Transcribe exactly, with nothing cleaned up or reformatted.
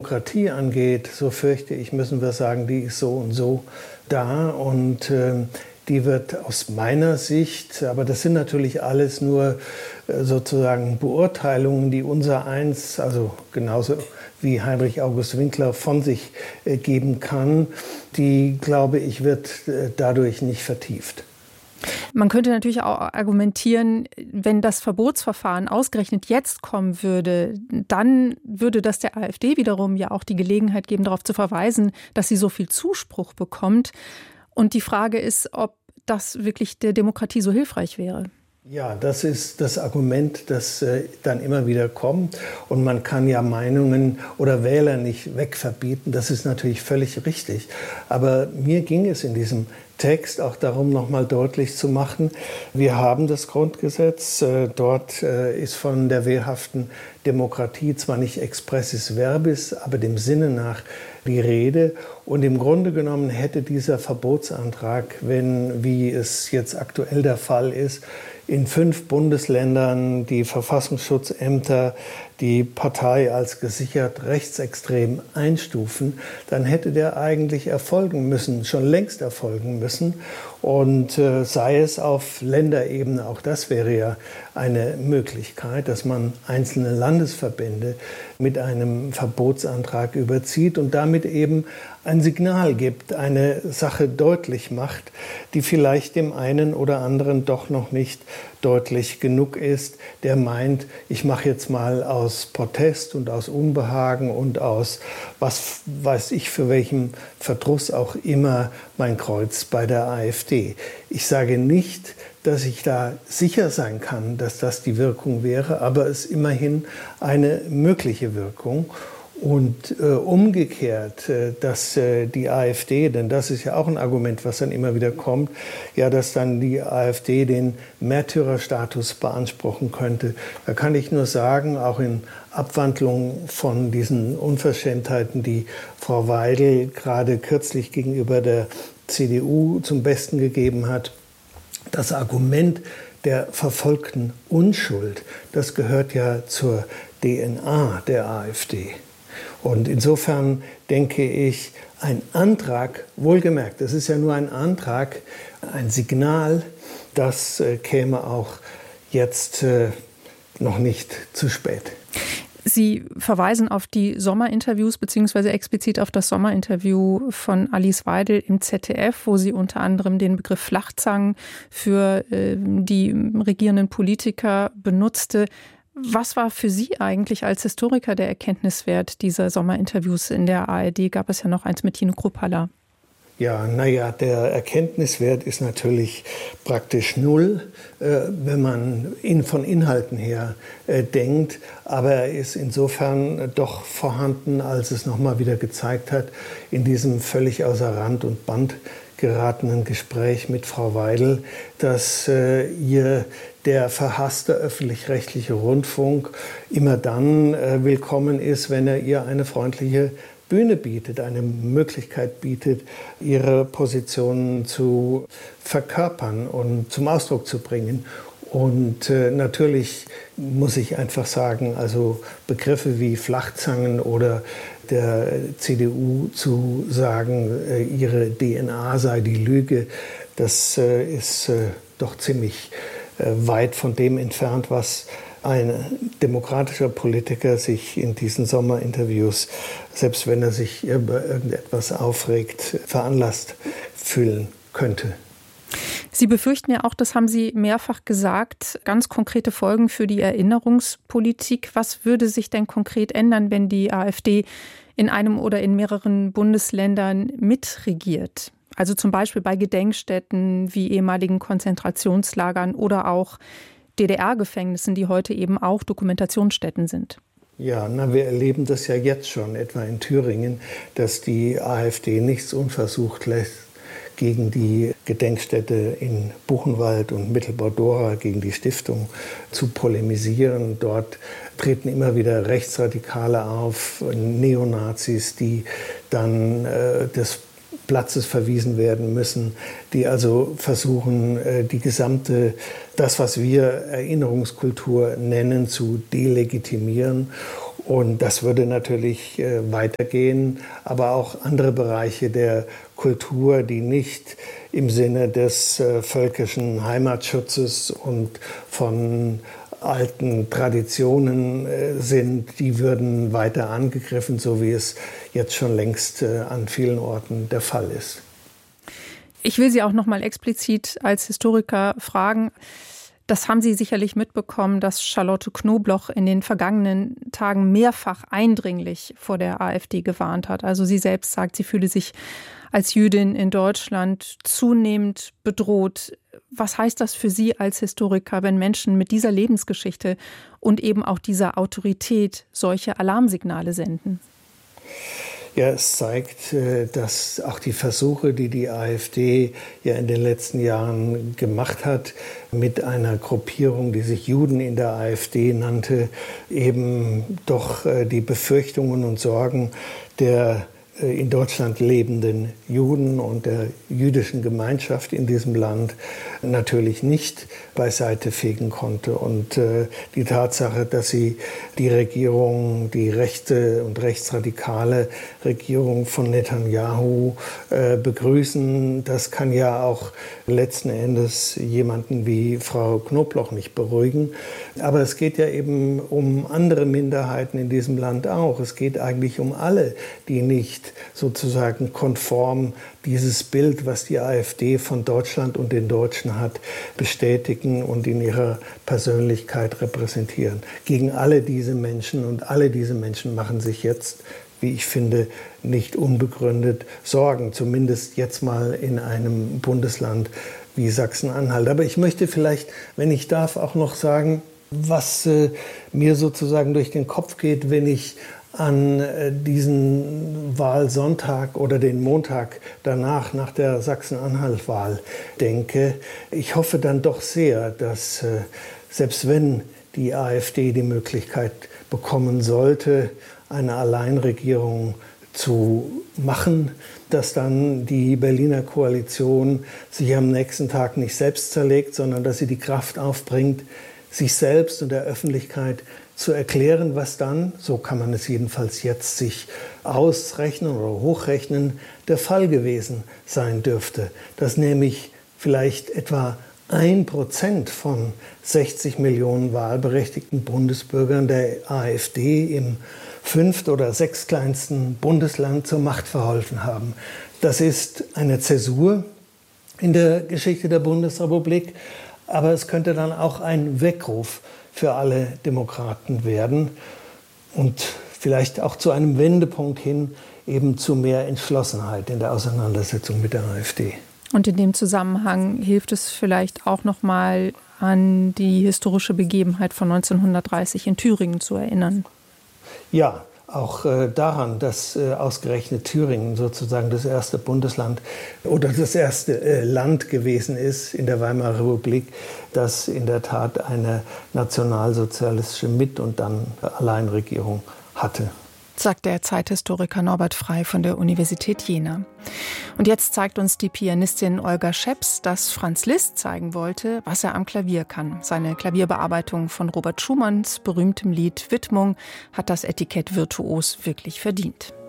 Demokratie angeht, so fürchte ich, müssen wir sagen, die ist so und so da und äh, die wird aus meiner Sicht, aber das sind natürlich alles nur äh, sozusagen Beurteilungen, die unser Eins, also genauso wie Heinrich August Winkler von sich äh, geben kann, die, glaube ich, wird äh, dadurch nicht vertieft. Man könnte natürlich auch argumentieren, wenn das Verbotsverfahren ausgerechnet jetzt kommen würde, dann würde das der AfD wiederum ja auch die Gelegenheit geben, darauf zu verweisen, dass sie so viel Zuspruch bekommt. Und die Frage ist, ob das wirklich der Demokratie so hilfreich wäre. Ja, das ist das Argument, das äh, dann immer wieder kommt. Und man kann ja Meinungen oder Wähler nicht wegverbieten. Das ist natürlich völlig richtig. Aber mir ging es in diesem Text auch darum, nochmal deutlich zu machen, wir haben das Grundgesetz. Äh, dort äh, ist von der wehrhaften Demokratie zwar nicht expressis verbis, aber dem Sinne nach die Rede. Und im Grunde genommen hätte dieser Verbotsantrag, wenn, wie es jetzt aktuell der Fall ist, in fünf Bundesländern die Verfassungsschutzämter die Partei als gesichert rechtsextrem einstufen, dann hätte der eigentlich erfolgen müssen, schon längst erfolgen müssen. Und äh, sei es auf Länderebene, auch das wäre ja eine Möglichkeit, dass man einzelne Landesverbände mit einem Verbotsantrag überzieht und damit eben ein Signal gibt, eine Sache deutlich macht, die vielleicht dem einen oder anderen doch noch nicht deutlich genug ist, der meint, ich mache jetzt mal aus Protest und aus Unbehagen und aus was weiß ich für welchem Verdruss auch immer mein Kreuz bei der AfD. Ich sage nicht, dass ich da sicher sein kann, dass das die Wirkung wäre, aber es ist immerhin eine mögliche Wirkung. Und äh, umgekehrt, äh, dass äh, die AfD, denn das ist ja auch ein Argument, was dann immer wieder kommt, ja, dass dann die AfD den Märtyrerstatus beanspruchen könnte. Da kann ich nur sagen, auch in Abwandlung von diesen Unverschämtheiten, die Frau Weidel gerade kürzlich gegenüber der C D U zum Besten gegeben hat, das Argument der verfolgten Unschuld, das gehört ja zur D N A der AfD. Und insofern denke ich, ein Antrag, wohlgemerkt, das ist ja nur ein Antrag, ein Signal, das äh, käme auch jetzt äh, noch nicht zu spät. Sie verweisen auf die Sommerinterviews beziehungsweise explizit auf das Sommerinterview von Alice Weidel im Z D F, wo sie unter anderem den Begriff Flachzangen für äh, die regierenden Politiker benutzte. Was war für Sie eigentlich als Historiker der Erkenntniswert dieser Sommerinterviews in der A R D? Gab es ja noch eins mit Tino Kruppalla. Ja, naja, der Erkenntniswert ist natürlich praktisch null, äh, wenn man in, von Inhalten her äh, denkt. Aber er ist insofern doch vorhanden, als es nochmal wieder gezeigt hat, in diesem völlig außer Rand und Band geratenen Gespräch mit Frau Weidel, dass äh, ihr der verhasste öffentlich-rechtliche Rundfunk immer dann äh, willkommen ist, wenn er ihr eine freundliche Bühne bietet, eine Möglichkeit bietet, ihre Positionen zu verkörpern und zum Ausdruck zu bringen. Und äh, natürlich muss ich einfach sagen, also Begriffe wie Flachzangen oder der C D U zu sagen, äh, ihre D N A sei die Lüge, das äh, ist äh, doch ziemlich äh, weit von dem entfernt, was ein demokratischer Politiker sich in diesen Sommerinterviews, selbst wenn er sich über irgendetwas aufregt, veranlasst fühlen könnte. Sie befürchten ja auch, das haben Sie mehrfach gesagt, ganz konkrete Folgen für die Erinnerungspolitik. Was würde sich denn konkret ändern, wenn die AfD in einem oder in mehreren Bundesländern mitregiert? Also zum Beispiel bei Gedenkstätten wie ehemaligen Konzentrationslagern oder auch D D R-Gefängnissen, die heute eben auch Dokumentationsstätten sind. Ja, na, wir erleben das ja jetzt schon, etwa in Thüringen, dass die AfD nichts unversucht lässt, gegen die Gedenkstätte in Buchenwald und Mittelbau-Dora, gegen die Stiftung zu polemisieren. Dort treten immer wieder Rechtsradikale auf, Neonazis, die dann äh, des Platzes verwiesen werden müssen, die also versuchen, die gesamte, das, was wir Erinnerungskultur nennen, zu delegitimieren. Und das würde natürlich äh, weitergehen, aber auch andere Bereiche der Kultur, die nicht im Sinne des äh, völkischen Heimatschutzes und von alten Traditionen äh, sind, die würden weiter angegriffen, so wie es jetzt schon längst äh, an vielen Orten der Fall ist. Ich will Sie auch noch mal explizit als Historiker fragen. Das haben Sie sicherlich mitbekommen, dass Charlotte Knobloch in den vergangenen Tagen mehrfach eindringlich vor der AfD gewarnt hat. Also sie selbst sagt, sie fühle sich als Jüdin in Deutschland zunehmend bedroht. Was heißt das für Sie als Historiker, wenn Menschen mit dieser Lebensgeschichte und eben auch dieser Autorität solche Alarmsignale senden? Ja, es zeigt, dass auch die Versuche, die die AfD ja in den letzten Jahren gemacht hat, mit einer Gruppierung, die sich Juden in der AfD nannte, eben doch die Befürchtungen und Sorgen der in Deutschland lebenden Juden und der jüdischen Gemeinschaft in diesem Land natürlich nicht beiseite fegen konnte. Und äh, die Tatsache, dass sie die Regierung, die rechte und rechtsradikale Regierung von Netanyahu äh, begrüßen, das kann ja auch letzten Endes jemanden wie Frau Knobloch nicht beruhigen. Aber es geht ja eben um andere Minderheiten in diesem Land auch. Es geht eigentlich um alle, die nicht sozusagen konform dieses Bild, was die AfD von Deutschland und den Deutschen hat, bestätigen und in ihrer Persönlichkeit repräsentieren. Gegen alle diese Menschen, und alle diese Menschen machen sich jetzt, wie ich finde, nicht unbegründet Sorgen, zumindest jetzt mal in einem Bundesland wie Sachsen-Anhalt. Aber ich möchte vielleicht, wenn ich darf, auch noch sagen, was äh, mir sozusagen durch den Kopf geht, wenn ich an äh, diesen Wahlsonntag oder den Montag danach, nach der Sachsen-Anhalt-Wahl denke. Ich hoffe dann doch sehr, dass äh, selbst wenn die AfD die Möglichkeit bekommen sollte, eine Alleinregierung zu machen, dass dann die Berliner Koalition sich am nächsten Tag nicht selbst zerlegt, sondern dass sie die Kraft aufbringt, sich selbst und der Öffentlichkeit zu erklären, was dann, so kann man es jedenfalls jetzt sich ausrechnen oder hochrechnen, der Fall gewesen sein dürfte. Dass nämlich vielleicht etwa ein Prozent von sechzig Millionen wahlberechtigten Bundesbürgern der AfD im fünft- oder sechstkleinsten Bundesland zur Macht verholfen haben. Das ist eine Zäsur in der Geschichte der Bundesrepublik, aber es könnte dann auch ein Weckruf für alle Demokraten werden und vielleicht auch zu einem Wendepunkt hin, eben zu mehr Entschlossenheit in der Auseinandersetzung mit der AfD. Und in dem Zusammenhang hilft es vielleicht auch noch mal an die historische Begebenheit von neunzehnhundertdreißig in Thüringen zu erinnern. Ja, auch äh, daran, dass äh, ausgerechnet Thüringen sozusagen das erste Bundesland oder das erste äh, Land gewesen ist in der Weimarer Republik, das in der Tat eine nationalsozialistische Mit- und dann Alleinregierung hatte. Sagt der Zeithistoriker Norbert Frey von der Universität Jena. Und jetzt zeigt uns die Pianistin Olga Scheps, dass Franz Liszt zeigen wollte, was er am Klavier kann. Seine Klavierbearbeitung von Robert Schumanns berühmtem Lied Widmung hat das Etikett virtuos wirklich verdient.